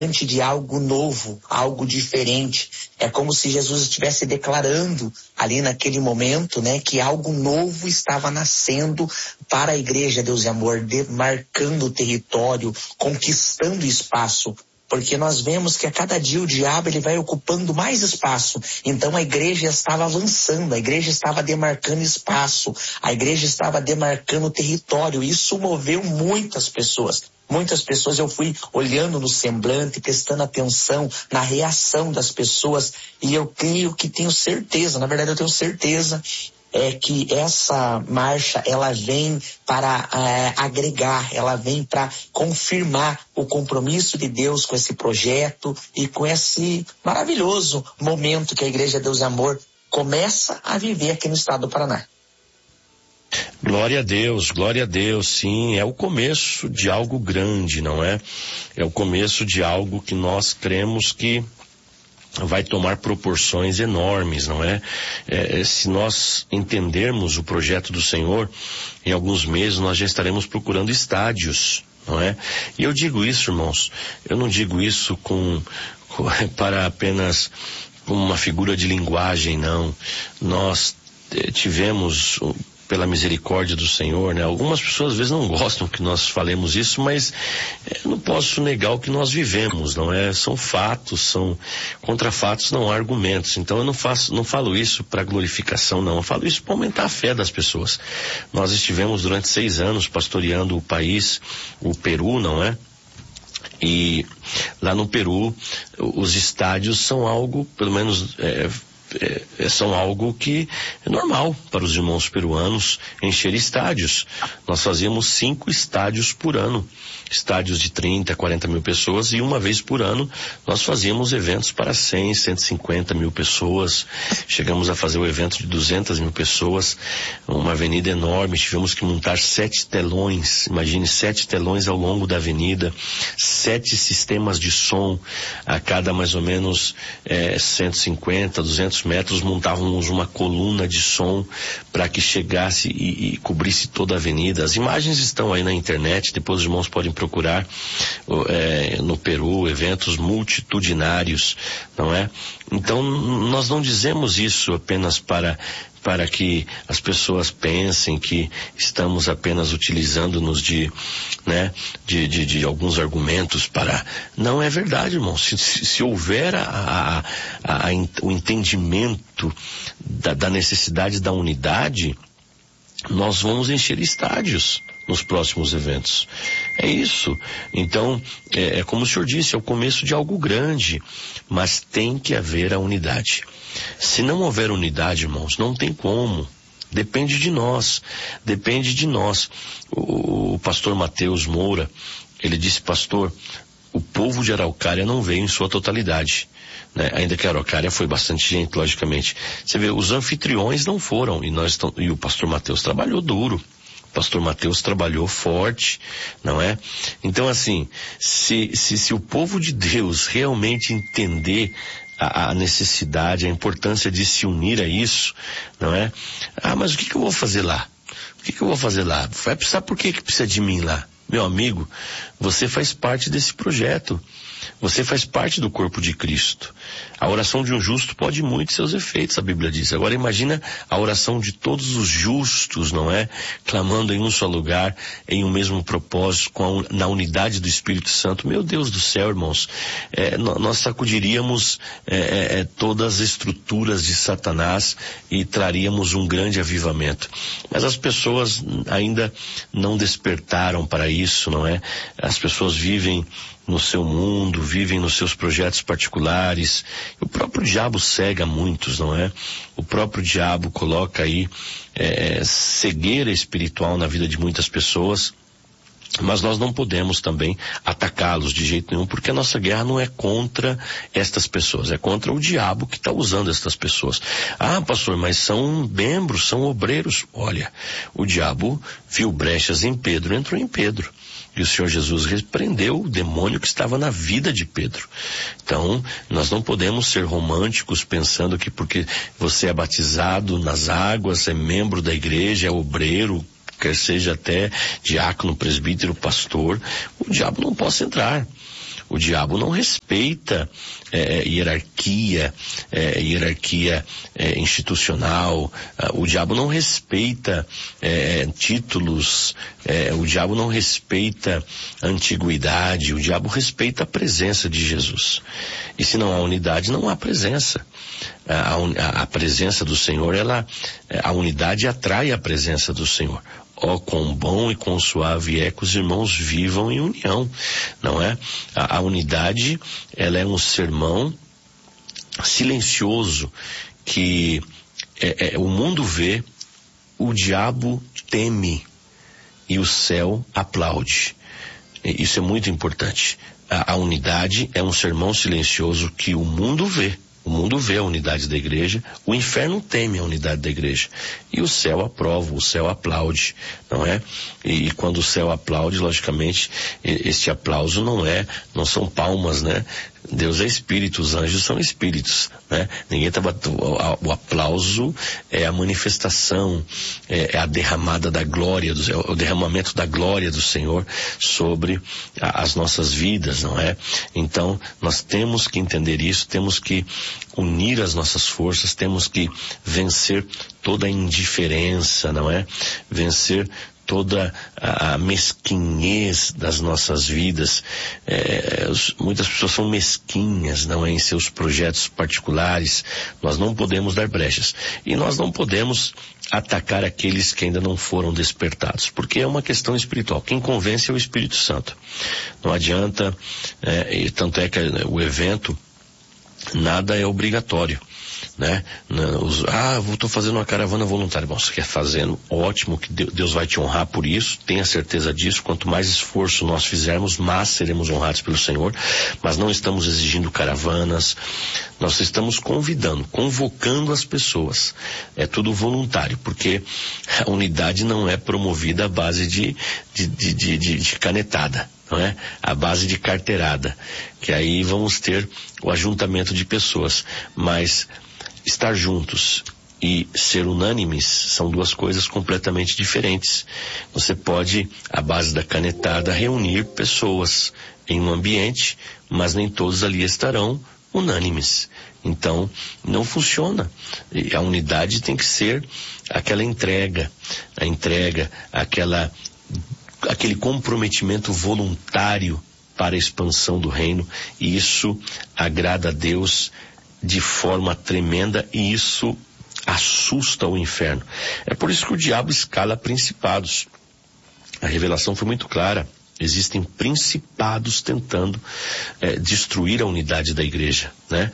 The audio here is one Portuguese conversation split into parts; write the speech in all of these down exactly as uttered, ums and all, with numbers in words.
de algo novo, algo diferente. É como se Jesus estivesse declarando ali naquele momento, né, que algo novo estava nascendo para a igreja Deus e Amor, demarcando o território, conquistando espaço. Porque nós vemos que a cada dia o diabo ele vai ocupando mais espaço. Então a igreja estava avançando, a igreja estava demarcando espaço, a igreja estava demarcando território. Isso moveu muitas pessoas. Muitas pessoas eu fui olhando no semblante, prestando atenção na reação das pessoas, e eu creio que tenho certeza, na verdade eu tenho certeza, é que essa marcha, ela vem para é, agregar, ela vem para confirmar o compromisso de Deus com esse projeto e com esse maravilhoso momento que a Igreja Deus e Amor começa a viver aqui no estado do Paraná. Glória a Deus, glória a Deus, sim, é o começo de algo grande, não é? É o começo de algo que nós cremos que vai tomar proporções enormes, não é? É, se nós entendermos o projeto do Senhor, em alguns meses nós já estaremos procurando estádios, não é? E eu digo isso, irmãos, eu não digo isso com, com para apenas uma figura de linguagem, não. Nós eh, tivemos, pela misericórdia do Senhor, né? Algumas pessoas às vezes não gostam que nós falemos isso, mas eu não posso negar o que nós vivemos, não é? São fatos, são contra fatos, não há argumentos. Então eu não faço, não falo isso para glorificação, não. Eu falo isso para aumentar a fé das pessoas. Nós estivemos durante seis anos pastoreando o país, o Peru, não é? E lá no Peru, os estádios são algo, pelo menos é, É, são algo que é normal para os irmãos peruanos encher estádios. Nós fazíamos cinco estádios por ano, estádios de trinta, quarenta mil pessoas, e uma vez por ano nós fazíamos eventos para cem, cento e cinquenta mil pessoas. Chegamos a fazer o evento de duzentas mil pessoas, uma avenida enorme, tivemos que montar sete telões, imagine sete telões ao longo da avenida, sete sistemas de som a cada mais ou menos é, cento e cinquenta, duzentos metros, montávamos uma coluna de som para que chegasse e, e cobrisse toda a avenida. As imagens estão aí na internet, depois os irmãos podem procurar é, no Peru, eventos multitudinários, não é? Então nós não dizemos isso apenas para para que as pessoas pensem que estamos apenas utilizando-nos de, né, de, de, de alguns argumentos para... Não é verdade, irmão. Se, se, se houver a, a, a, a, o entendimento da, da necessidade da unidade, nós vamos encher estádios nos próximos eventos. É isso. Então, é, é como o senhor disse, é o começo de algo grande, mas tem que haver a unidade. Se não houver unidade, irmãos, não tem como. Depende de nós. Depende de nós. O, o pastor Mateus Moura, ele disse, pastor, o povo de Araucária não veio em sua totalidade. Né? Ainda que a Araucária foi bastante gente, logicamente. Você vê, os anfitriões não foram, e, nós, e o pastor Mateus trabalhou duro. O pastor Mateus trabalhou forte, não é? Então, assim, se, se, se o povo de Deus realmente entender a, a necessidade, a importância de se unir a isso, não é? Ah, mas o que que eu vou fazer lá? O que que eu vou fazer lá? Vai precisar, por que que precisa de mim lá? Meu amigo, você faz parte desse projeto. Você faz parte do corpo de Cristo. A oração de um justo pode muito seus efeitos, a Bíblia diz. Agora imagina a oração de todos os justos, não é? Clamando em um só lugar, em um mesmo propósito, com a, na unidade do Espírito Santo. Meu Deus do céu, irmãos, é, nós sacudiríamos é, é, todas as estruturas de Satanás e traríamos um grande avivamento. Mas as pessoas ainda não despertaram para isso, não é? As pessoas vivem no seu mundo, vivem nos seus projetos particulares. O próprio diabo cega muitos, não é? O próprio diabo coloca aí é, cegueira espiritual na vida de muitas pessoas. Mas nós não podemos também atacá-los de jeito nenhum, porque a nossa guerra não é contra estas pessoas, é contra o diabo que está usando estas pessoas. Ah, pastor, mas são membros, são obreiros. Olha, o diabo viu brechas em Pedro, entrou em Pedro. E o Senhor Jesus repreendeu o demônio que estava na vida de Pedro. Então, nós não podemos ser românticos pensando que porque você é batizado nas águas, é membro da igreja, é obreiro, quer seja até diácono, presbítero, pastor, o diabo não possa entrar. O diabo não respeita é, hierarquia, é, hierarquia é, institucional. O diabo não respeita é, títulos. É, o diabo não respeita antiguidade. O diabo respeita a presença de Jesus. E se não há unidade, não há presença. A, a, a presença do Senhor, ela, a unidade atrai a presença do Senhor. Ó, oh, quão bom e quão suave é que os irmãos vivam em união, não é? A, a unidade, ela é um sermão silencioso que é, é, o mundo vê, o diabo teme e o céu aplaude. Isso é muito importante. A, a unidade é um sermão silencioso que o mundo vê. O mundo vê a unidade da igreja, o inferno teme a unidade da igreja. E o céu aprova, o céu aplaude, não é? E, e quando o céu aplaude, logicamente, este aplauso não é, não são palmas, né? Deus é espírito, os anjos são espíritos, né? Ninguém tá batendo, o aplauso é a manifestação, é, é a derramada da glória, do, é o derramamento da glória do Senhor sobre a, as nossas vidas, não é? Então, nós temos que entender isso, temos que unir as nossas forças, temos que vencer toda a indiferença, não é? Vencer toda a mesquinhez das nossas vidas. É, muitas pessoas são mesquinhas, não é? Em seus projetos particulares. Nós não podemos dar brechas. E nós não podemos atacar aqueles que ainda não foram despertados, porque é uma questão espiritual. Quem convence é o Espírito Santo. Não adianta, é, e tanto é que o evento, nada é obrigatório, né? Os, ah, eu estou fazendo uma caravana voluntária. Bom, você quer fazendo, ótimo, que Deus vai te honrar por isso, tenha certeza disso. Quanto mais esforço nós fizermos, mais seremos honrados pelo Senhor. Mas não estamos exigindo caravanas, nós estamos convidando, convocando as pessoas. É tudo voluntário, porque a unidade não é promovida à base de, de, de, de, de, de canetada. Não é? A base de carteirada, que aí vamos ter o ajuntamento de pessoas, mas estar juntos e ser unânimes são duas coisas completamente diferentes. Você pode, à base da canetada, reunir pessoas em um ambiente, mas nem todos ali estarão unânimes. Então, não funciona. E a unidade tem que ser aquela entrega, a entrega, aquela aquele comprometimento voluntário para a expansão do reino, e isso agrada a Deus de forma tremenda, e isso assusta o inferno. É por isso que o diabo escala principados. A revelação foi muito clara. Existem principados tentando é, destruir a unidade da igreja, né?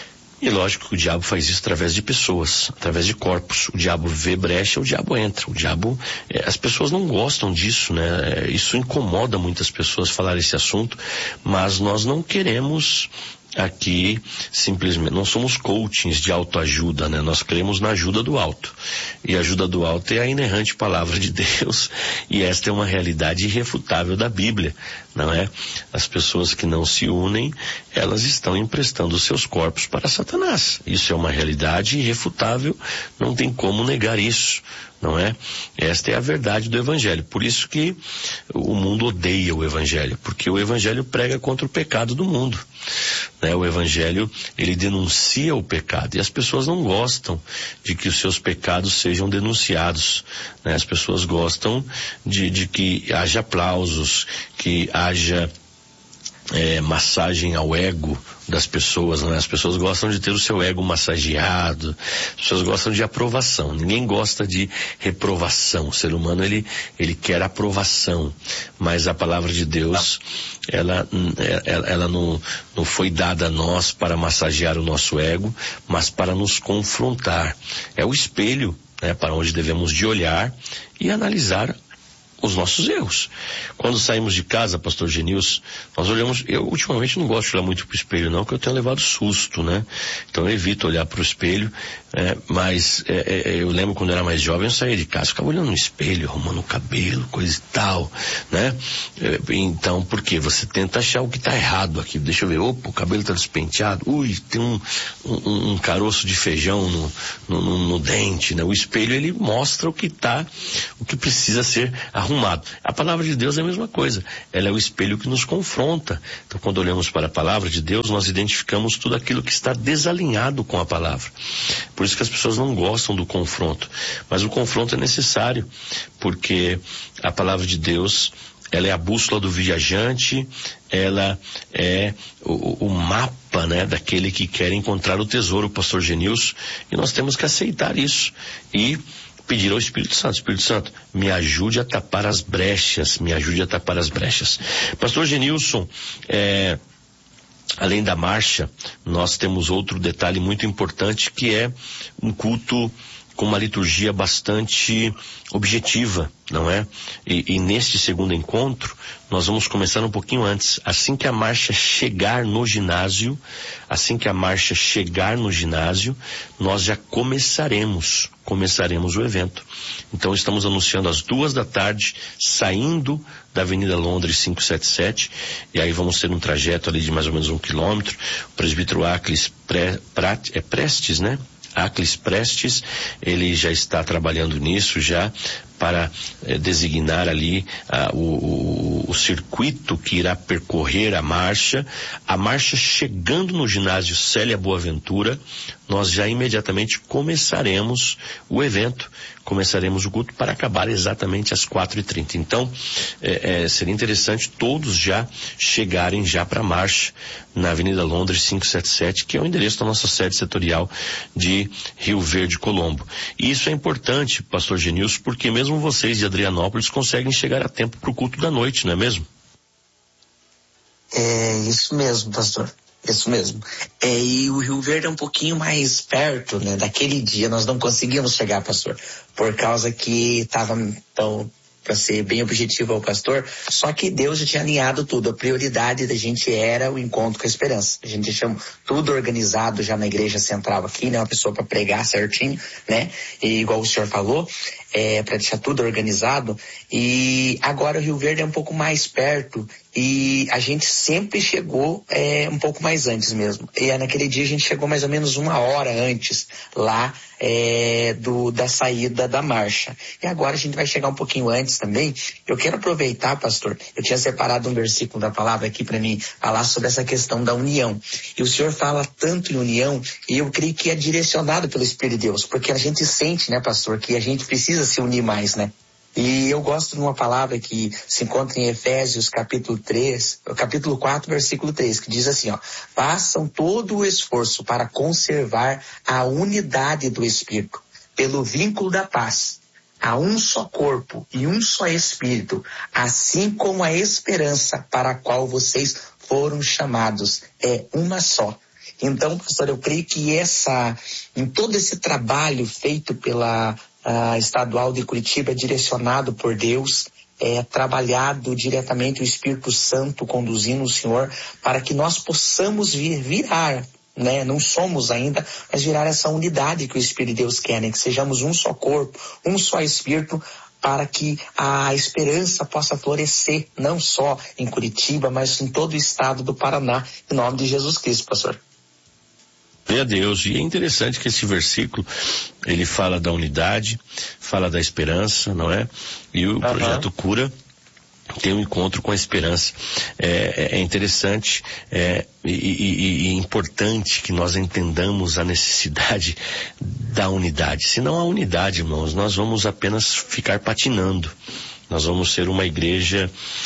E lógico que o diabo faz isso através de pessoas, através de corpos. O diabo vê brecha, o diabo entra. O diabo, é, as pessoas não gostam disso, né? É, isso incomoda muitas pessoas falar esse assunto, mas nós não queremos aqui simplesmente, não somos coachings de autoajuda, né? Nós cremos na ajuda do alto. E a ajuda do alto é a inerrante palavra de Deus, e esta é uma realidade irrefutável da Bíblia, não é? As pessoas que não se unem, elas estão emprestando os seus corpos para Satanás. Isso é uma realidade irrefutável, não tem como negar isso, não é? Esta é a verdade do Evangelho. Por isso que o mundo odeia o Evangelho, porque o Evangelho prega contra o pecado do mundo, né? O Evangelho, ele denuncia o pecado, e as pessoas não gostam de que os seus pecados sejam denunciados, né? As pessoas gostam de, de que haja aplausos, que haja é, massagem ao ego das pessoas, né? As pessoas gostam de ter o seu ego massageado, as pessoas gostam de aprovação. Ninguém gosta de reprovação. O ser humano, ele, ele quer aprovação, mas a palavra de Deus, ela, ela, ela não, não foi dada a nós para massagear o nosso ego, mas para nos confrontar. É o espelho, né, para onde devemos de olhar e analisar os nossos erros. Quando saímos de casa, pastor Genilson, nós olhamos, eu ultimamente não gosto de olhar muito pro espelho não, porque eu tenho levado susto, né? Então eu evito olhar pro espelho, é, mas é, é, eu lembro quando eu era mais jovem, eu saía de casa, ficava olhando no espelho, arrumando o cabelo, coisa e tal, né? É, então, por quê? Você tenta achar o que tá errado aqui, deixa eu ver, opa, o cabelo tá despenteado, ui, tem um, um, um caroço de feijão no, no, no, no dente, né? O espelho, ele mostra o que tá, o que precisa ser arrumado. arrumado. A palavra de Deus é a mesma coisa. Ela é o espelho que nos confronta. Então, quando olhamos para a palavra de Deus, nós identificamos tudo aquilo que está desalinhado com a palavra. Por isso que as pessoas não gostam do confronto. Mas o confronto é necessário, porque a palavra de Deus, ela é a bússola do viajante, ela é o, o mapa, né, daquele que quer encontrar o tesouro, o pastor Genilson, e nós temos que aceitar isso e pedir ao Espírito Santo: Espírito Santo, me ajude a tapar as brechas, me ajude a tapar as brechas. Pastor Genilson, é, além da marcha, nós temos outro detalhe muito importante, que é um culto com uma liturgia bastante objetiva, não é? E, e neste segundo encontro, nós vamos começar um pouquinho antes. Assim que a marcha chegar no ginásio, assim que a marcha chegar no ginásio, nós já começaremos, começaremos o evento. Então estamos anunciando às duas da tarde, saindo da Avenida Londres quinhentos e setenta e sete, e aí vamos ter um trajeto ali de mais ou menos um quilômetro. O presbítero Aclis Pre, Prat, é Prestes, né? Aclis Prestes, ele já está trabalhando nisso já para eh, designar ali ah, o, o, o circuito que irá percorrer a marcha. A marcha chegando no ginásio Célia Boaventura, nós já imediatamente começaremos o evento, começaremos o culto para acabar exatamente às quatro e trinta. Então, eh, eh, seria interessante todos já chegarem já para a marcha na Avenida Londres quinhentos e setenta e sete, que é o endereço da nossa sede setorial de Rio Verde, Colombo. E isso é importante, pastor Genilson, porque mesmo vocês de Adrianópolis conseguem chegar a tempo para o culto da noite, não é mesmo? É isso mesmo, pastor. Isso mesmo. É, e o Rio Verde é um pouquinho mais perto, né? Daquele dia nós não conseguimos chegar, pastor, por causa que estava tão, para ser bem objetivo ao pastor, só que Deus já tinha alinhado tudo. A prioridade da gente era o encontro com a esperança. A gente tinha tudo organizado já na igreja central aqui, né? Uma pessoa para pregar certinho, né? E igual o senhor falou, é, para deixar tudo organizado. E agora o Rio Verde é um pouco mais perto e a gente sempre chegou é, um pouco mais antes mesmo. E naquele dia a gente chegou mais ou menos uma hora antes lá é, do, da saída da marcha. E agora a gente vai chegar um pouquinho antes também. Eu quero aproveitar, pastor, eu tinha separado um versículo da palavra aqui para mim falar sobre essa questão da união. E o senhor fala tanto em união, e eu creio que é direcionado pelo Espírito de Deus, porque a gente sente, né, pastor, que a gente precisa se unir mais, né? E eu gosto de uma palavra que se encontra em Efésios capítulo três, capítulo quatro, versículo três, que diz assim, ó: façam todo o esforço para conservar a unidade do Espírito, pelo vínculo da paz. Há um só corpo e um só Espírito, assim como a esperança para a qual vocês foram chamados é uma só. Então, pastor, eu creio que essa, em todo esse trabalho feito pela a Estadual de Curitiba, é direcionado por Deus, é trabalhado diretamente o Espírito Santo conduzindo o Senhor para que nós possamos vir, virar, né? Não somos ainda, mas virar essa unidade que o Espírito de Deus quer, né? Que sejamos um só corpo, um só Espírito, para que a esperança possa florescer, não só em Curitiba, mas em todo o estado do Paraná, em nome de Jesus Cristo, pastor. Glória a Deus. E é interessante que esse versículo, ele fala da unidade, fala da esperança, não é? E o uhum. projeto Cura tem um encontro com a esperança. É, é interessante é, e, e, e importante que nós entendamos a necessidade da unidade. Se não há unidade, irmãos, nós vamos apenas ficar patinando. Nós vamos ser uma igreja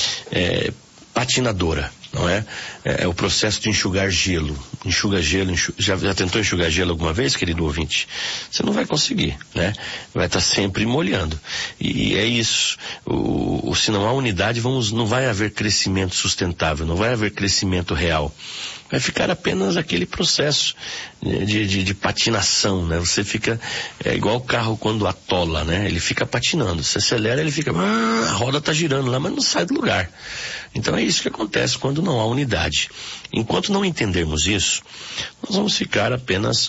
é, patinadora. Não é? É, é o processo de enxugar gelo. Enxuga gelo, enxuga, já, já tentou enxugar gelo alguma vez, querido ouvinte? Você não vai conseguir, né? Vai estar sempre molhando. E, e é isso. O, o, se não há unidade, vamos, não vai haver crescimento sustentável, não vai haver crescimento real. Vai ficar apenas aquele processo de, de, de patinação, né? Você fica, é igual o carro quando atola, né? Ele fica patinando. Você acelera, ele fica, ah, a roda tá girando lá, mas não sai do lugar. Então é isso que acontece quando não há unidade. Enquanto não entendermos isso, nós vamos ficar apenas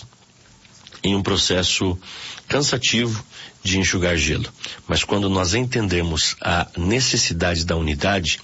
em um processo cansativo de enxugar gelo. Mas quando nós entendermos a necessidade da unidade,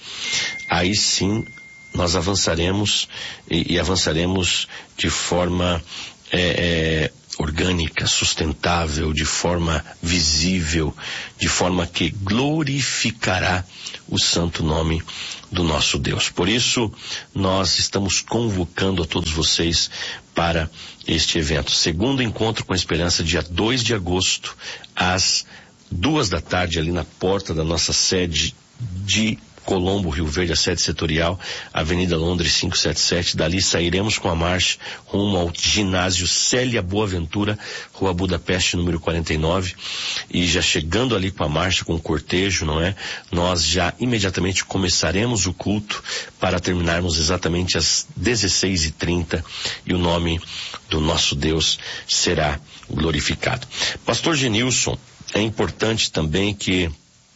aí sim nós avançaremos e, e avançaremos de forma é, é, orgânica, sustentável, de forma visível, de forma que glorificará o santo nome do nosso Deus. Por isso, nós estamos convocando a todos vocês para este evento. Segundo Encontro com a Esperança, dia dois de agosto, às duas da tarde, ali na porta da nossa sede de Colombo, Rio Verde, a sede setorial, Avenida Londres quinhentos e setenta e sete. Dali sairemos com a marcha rumo ao ginásio Célia Boaventura, Rua Budapeste, número quarenta e nove. E já chegando ali com a marcha, com o cortejo, não é? Nós já imediatamente começaremos o culto para terminarmos exatamente às dezesseis e trinta e o nome do nosso Deus será glorificado. Pastor Genilson, é importante também que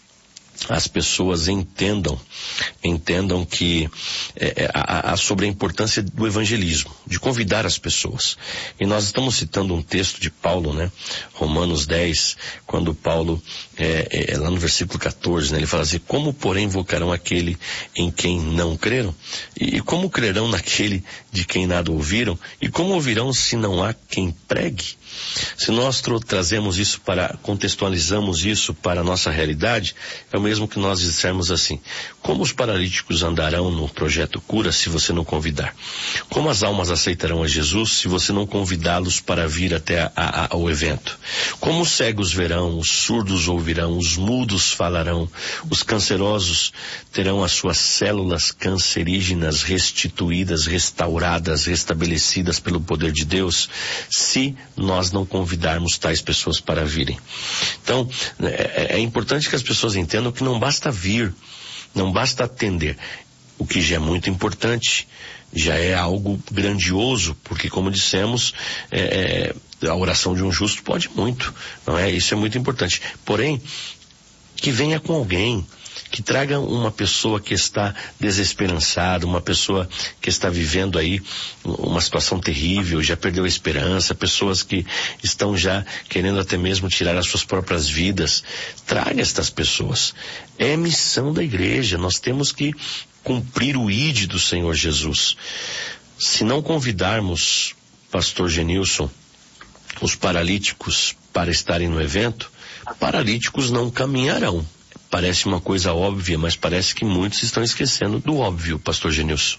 as pessoas entendam, entendam que é, a, a, sobre a importância do evangelismo, de convidar as pessoas. E nós estamos citando um texto de Paulo, né? Romanos dez, quando Paulo, é, é, lá no versículo quatorze, né? Ele fala assim: como porém invocarão aquele em quem não creram? E, e como crerão naquele de quem nada ouviram? E como ouvirão se não há quem pregue? Se nós trazemos isso para, contextualizamos isso para a nossa realidade, é o mesmo que nós dissermos assim: como os paralíticos andarão no projeto cura se você não convidar? Como as almas aceitarão a Jesus se você não convidá-los para vir até a, a, ao evento? Como os cegos verão, os surdos ouvirão, os mudos falarão, os cancerosos terão as suas células cancerígenas restituídas, restauradas, restabelecidas pelo poder de Deus, se nós não convidarmos tais pessoas para virem? Então, é, é importante que as pessoas entendam que não basta vir, não basta atender. O que já é muito importante, já é algo grandioso, porque, como dissemos, é, é, a oração de um justo pode muito, não é? Isso é muito importante. Porém, que venha com alguém, que traga uma pessoa que está desesperançada, uma pessoa que está vivendo aí uma situação terrível, já perdeu a esperança, pessoas que estão já querendo até mesmo tirar as suas próprias vidas. Traga estas pessoas. É missão da igreja, nós temos que cumprir o I D do Senhor Jesus. Se não convidarmos, pastor Genilson, os paralíticos para estarem no evento, paralíticos não caminharão. Parece uma coisa óbvia, mas parece que muitos estão esquecendo do óbvio, pastor Genilson.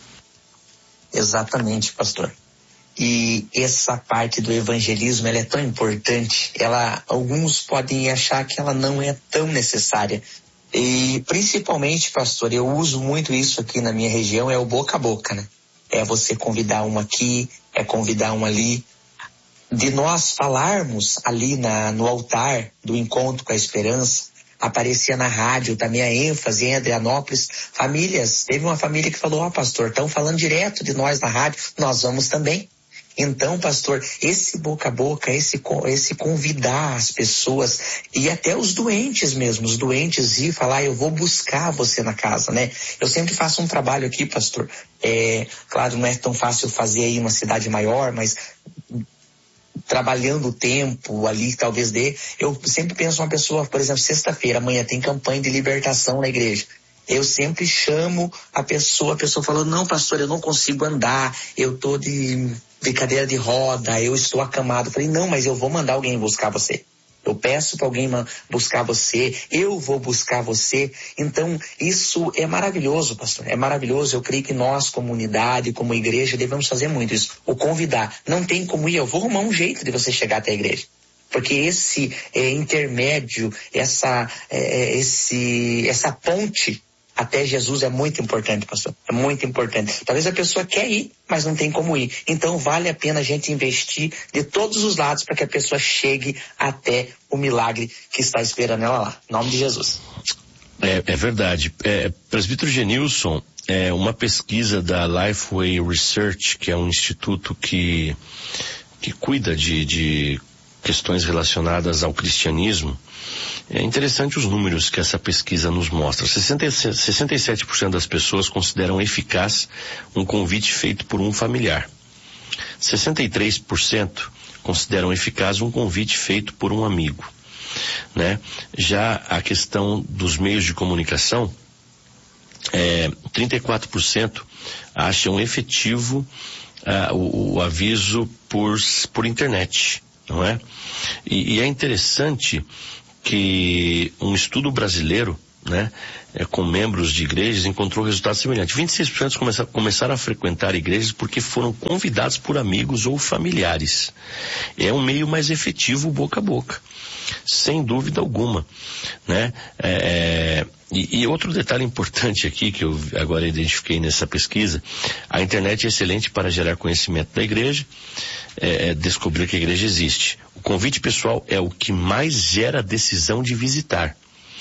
Exatamente, pastor. E essa parte do evangelismo, ela é tão importante, ela, alguns podem achar que ela não é tão necessária. E principalmente, pastor, eu uso muito isso aqui na minha região, é o boca a boca, né? É você convidar um aqui, é convidar um ali. De nós falarmos ali na, no altar do Encontro com a Esperança, aparecia na rádio também a ênfase em Adrianópolis, famílias, teve uma família que falou: ó, oh, pastor, estão falando direto de nós na rádio, nós vamos também. Então, pastor, esse boca a boca, esse, esse convidar as pessoas e até os doentes mesmo, os doentes ir falar: eu vou buscar você na casa, né? Eu sempre faço um trabalho aqui, pastor, é, claro, não é tão fácil fazer aí uma cidade maior, mas trabalhando o tempo ali, talvez dê. Eu sempre penso uma pessoa, por exemplo, sexta-feira, amanhã tem campanha de libertação na igreja. Eu sempre chamo a pessoa, a pessoa falou: não, pastor, eu não consigo andar, eu tô de, de cadeira de roda, eu estou acamado. Eu falei: não, mas eu vou mandar alguém buscar você. Eu peço para alguém buscar você, eu vou buscar você. Então, isso é maravilhoso, pastor, é maravilhoso. Eu creio que nós, comunidade, como igreja, devemos fazer muito isso. O convidar. Não tem como ir, eu vou arrumar um jeito de você chegar até a igreja. Porque esse é, intermédio, essa, é, esse, essa ponte até Jesus é muito importante, pastor. É muito importante. Talvez a pessoa quer ir, mas não tem como ir. Então vale a pena a gente investir de todos os lados para que a pessoa chegue até o milagre que está esperando ela lá. Em nome de Jesus. É, é verdade. É, Presbítero Genilson, é uma pesquisa da Lifeway Research, que é um instituto que, que cuida de, de questões relacionadas ao cristianismo. É interessante os números que essa pesquisa nos mostra. sessenta e sete por cento das pessoas consideram eficaz um convite feito por um familiar. sessenta e três por cento consideram eficaz um convite feito por um amigo, né? Já a questão dos meios de comunicação, é, trinta e quatro por cento acham efetivo ah, o, o aviso por, por internet, não é? E, e é interessante que um estudo brasileiro, né, é, com membros de igrejas, encontrou resultados semelhantes. vinte e seis por cento começaram, começaram a frequentar igrejas porque foram convidados por amigos ou familiares. É um meio mais efetivo boca a boca, sem dúvida alguma, né? É, e, e outro detalhe importante aqui, que eu agora identifiquei nessa pesquisa: a internet é excelente para gerar conhecimento da igreja, é, descobrir que a igreja existe. O convite pessoal é o que mais gera a decisão de visitar.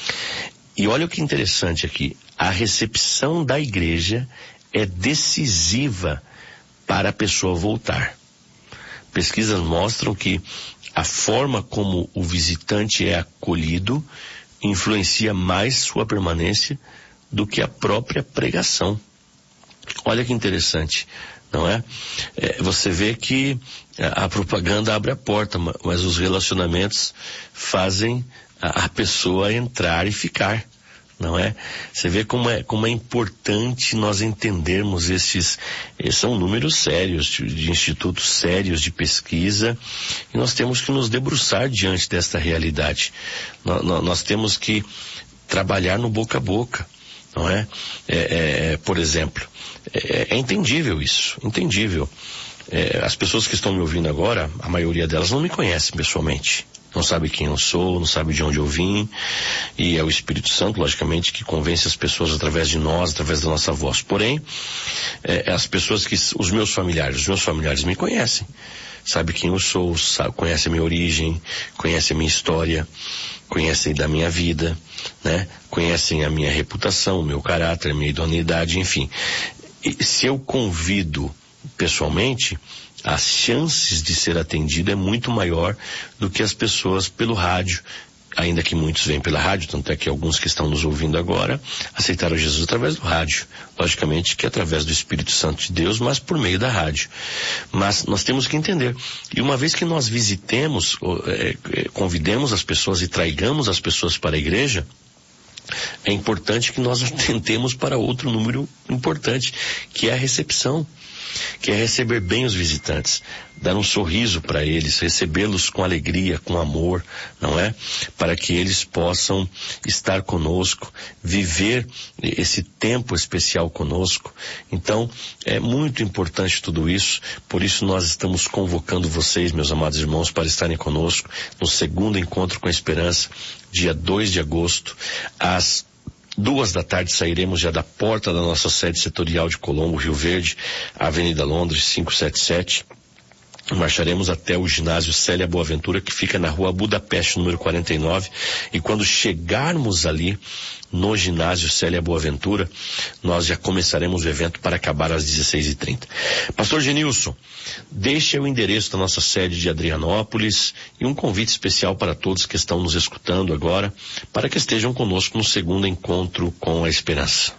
E olha o que interessante aqui: a recepção da igreja é decisiva para a pessoa voltar. Pesquisas mostram que a forma como o visitante é acolhido influencia mais sua permanência do que a própria pregação. Olha que interessante, não é? É, você vê que a, a propaganda abre a porta, mas os relacionamentos fazem a, a pessoa entrar e ficar, não é? Você vê como é, como é importante nós entendermos esses, são números sérios, de, de institutos sérios de pesquisa, e nós temos que nos debruçar diante desta realidade. Nós, nós temos que trabalhar no boca a boca, não é? É, é por exemplo, é, é entendível isso, entendível. É, as pessoas que estão me ouvindo agora, a maioria delas não me conhecem pessoalmente. Não sabe quem eu sou, não sabe de onde eu vim, e é o Espírito Santo, logicamente, que convence as pessoas através de nós, através da nossa voz. Porém, é, as pessoas que, os meus familiares, os meus familiares me conhecem, sabe quem eu sou, sabe, conhece a minha origem, conhece a minha história, conhecem da minha vida, né? Conhecem a minha reputação, o meu caráter, a minha idoneidade, enfim. E se eu convido pessoalmente, as chances de ser atendido é muito maior do que as pessoas pelo rádio, ainda que muitos vêm pela rádio, tanto é que alguns que estão nos ouvindo agora aceitaram Jesus através do rádio, logicamente que através do Espírito Santo de Deus, mas por meio da rádio. Mas nós temos que entender, e uma vez que nós visitemos, é, convidemos as pessoas e traigamos as pessoas para a igreja, é importante que nós atentemos para outro número importante, que é a recepção, que é receber bem os visitantes, dar um sorriso para eles, recebê-los com alegria, com amor, não é? Para que eles possam estar conosco, viver esse tempo especial conosco. Então, é muito importante tudo isso, por isso nós estamos convocando vocês, meus amados irmãos, para estarem conosco no segundo encontro com a esperança, dia dois de agosto, às Duas da tarde sairemos já da porta da nossa sede setorial de Colombo, Rio Verde, Avenida Londres, quinhentos e setenta e sete. Marcharemos até o ginásio Célia Boaventura, que fica na rua Budapeste, número quarenta e nove. E quando chegarmos ali, no ginásio Célia Boaventura, nós já começaremos o evento para acabar às dezesseis e trinta. Pastor Genilson, deixe o endereço da nossa sede de Adrianópolis e um convite especial para todos que estão nos escutando agora, para que estejam conosco no segundo encontro com a esperança.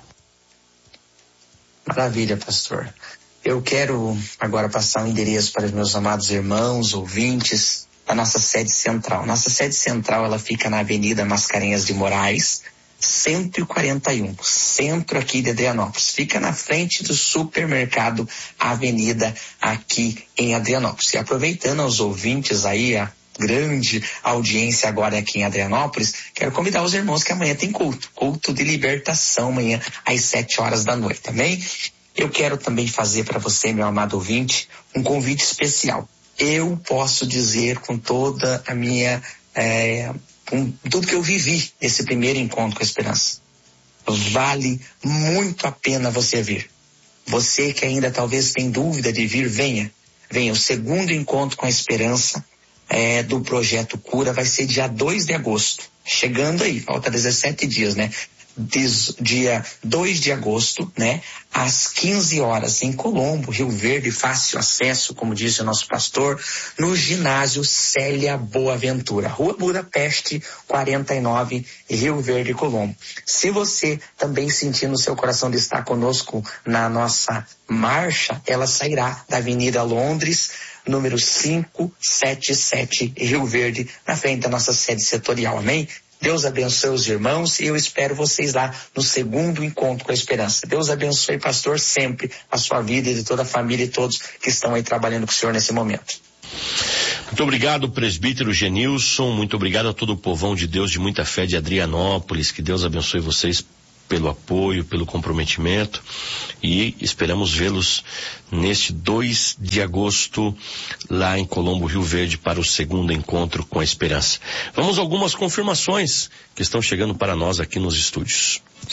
Maravilha, pastor. Eu quero agora passar o endereço para os meus amados irmãos, ouvintes, da nossa sede central. Nossa sede central, ela fica na Avenida Mascarenhas de Moraes, cento e quarenta e um, centro aqui de Adrianópolis. Fica na frente do supermercado Avenida, aqui em Adrianópolis. E aproveitando aos ouvintes aí, a grande audiência agora aqui em Adrianópolis, quero convidar os irmãos que amanhã tem culto, culto de libertação, amanhã às sete horas da noite, também. Eu quero também fazer para você, meu amado ouvinte, um convite especial. Eu posso dizer com toda a minha, é, com tudo que eu vivi nesse primeiro encontro com a esperança, vale muito a pena você vir. Você que ainda talvez tem dúvida de vir, venha. Venha. O segundo encontro com a esperança é, do Projeto Cura vai ser dia dois de agosto. Chegando aí, falta dezessete dias, né? Diz, dia dois de agosto, né, às quinze horas, em Colombo, Rio Verde, fácil acesso, como disse o nosso pastor, no ginásio Célia Boaventura, Rua Budapeste, quarenta e nove, Rio Verde, Colombo. Se você também sentir no seu coração de estar conosco na nossa marcha, ela sairá da Avenida Londres, número quinhentos e setenta e sete, Rio Verde, na frente da nossa sede setorial, amém? Deus abençoe os irmãos e eu espero vocês lá no segundo encontro com a esperança. Deus abençoe, pastor, sempre a sua vida e de toda a família e todos que estão aí trabalhando com o senhor nesse momento. Muito obrigado, presbítero Genilson, muito obrigado a todo o povão de Deus de muita fé de Adrianópolis, que Deus abençoe vocês pelo apoio, pelo comprometimento, e esperamos vê-los neste dois de agosto lá em Colombo, Rio Verde, para o segundo encontro com a esperança. Vamos a algumas confirmações que estão chegando para nós aqui nos estúdios.